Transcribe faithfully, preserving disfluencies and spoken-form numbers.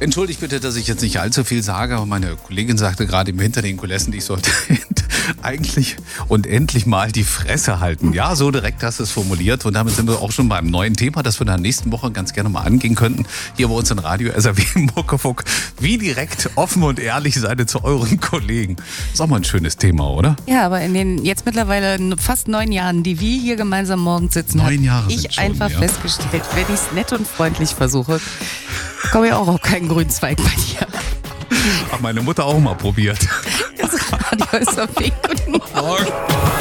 Entschuldigt bitte, dass ich jetzt nicht allzu viel sage, aber meine Kollegin sagte gerade im hinter den Kulissen, ich sollte eigentlich und endlich mal die Fresse halten. Ja, so direkt hast du es formuliert und damit sind wir auch schon beim neuen Thema, das wir in der nächsten Woche ganz gerne mal angehen könnten. Hier bei uns in Radio S R W Muckefuck. Wie direkt, offen und ehrlich seid ihr zu euren Kollegen. Ist auch mal ein schönes Thema, oder? Ja, aber in den jetzt mittlerweile fast neun Jahren, die wir hier gemeinsam morgens sitzen, Neun habe Jahre ich sind schon, einfach ja. festgestellt, wenn ich es nett und freundlich versuche, komme ich auch auf keinen grünen Zweig bei dir. Hat meine Mutter auch mal probiert. Das Radio S R W. Guten Morgen.